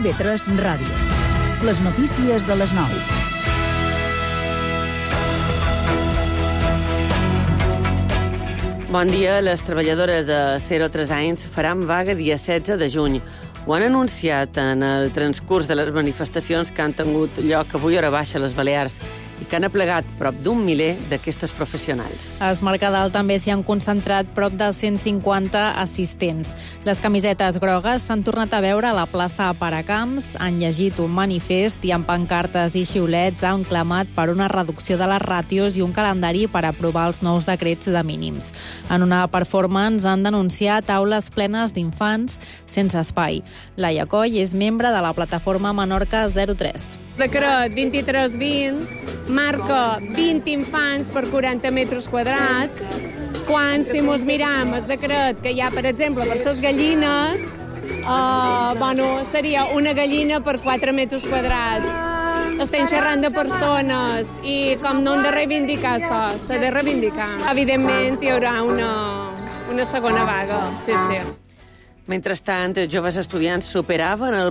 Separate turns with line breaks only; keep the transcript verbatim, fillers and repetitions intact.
I V tres Ràdio. Les notícies de les nou.
Bon dia. Les treballadores de zero a tres anys faran vaga dia setze de juny. Ho han anunciat en el transcurs de les manifestacions que han tingut lloc avui a hora baixa a les Balears i que han aplegat prop d'un miler d'aquestes professionals.
A Es Mercadal també s'hi han concentrat prop de cent cinquanta assistents. Les camisetes grogues s'han tornat a veure a la plaça Paracamps, han llegit un manifest i amb pancartes i xiulets han clamat per una reducció de les ràtios i un calendari per aprovar els nous decrets de mínims. En una performance han denunciat aules plenes d'infants sense espai. Laia Coll és membre de la plataforma Menorca zero tres.
Decret vint-i-tres vint marca vint infants per quaranta metres quadrats, quan si mos miram el decret que hi ha, per exemple, per les gallines, uh, bueno, seria una gallina per quatre metres quadrats. Estem xerrant de persones i com no hem de reivindicar això, s'ha de reivindicar. Evidentment hi haurà una, una segona vaga, sí, sí.
Mentrestant, els joves estudiants superaven el